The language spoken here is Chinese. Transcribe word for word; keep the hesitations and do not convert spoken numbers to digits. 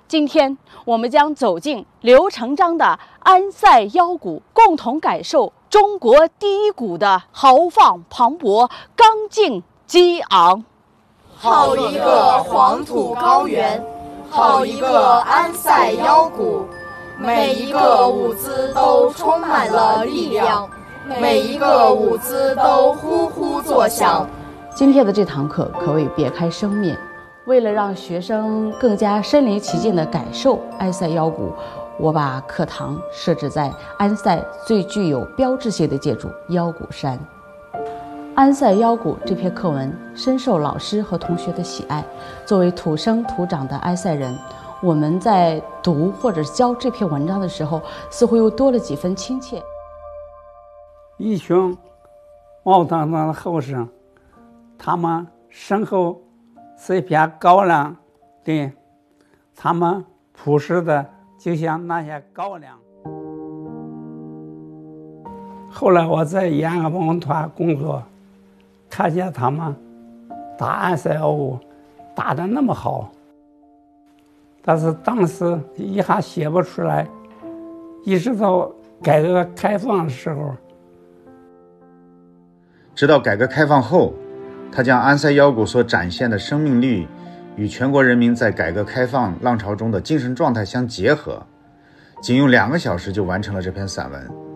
今天我们将走进刘成章的安塞腰鼓，共同感受中国第一鼓的豪放磅礴、刚劲激昂。 好一个黄土高原，好一个安塞腰鼓，每一个舞姿都充满了力量，每一个舞姿都呼呼作响。 今天的这堂课可谓别开生面，为了让学生更加身临其境地感受安塞腰鼓，我把课堂设置在安塞最具有标志性的建筑腰鼓山。安塞腰鼓这篇课文深受老师和同学的喜爱。作为土生土长的安塞人，我们在读或者教这篇文章的时候，似乎又多了几分亲切。 一群浩荡荡的后生，他们身后是一片高粱地，他们朴实的就像那些高粱。后来我在延安文工团工作，看见他们打安塞腰鼓打得那么好，但是当时一下写不出来，一直到改革开放的时候。 直到改革开放后，他将安塞腰鼓所展现的生命力与全国人民在改革开放浪潮中的精神状态相结合，仅用两个小时就完成了这篇散文。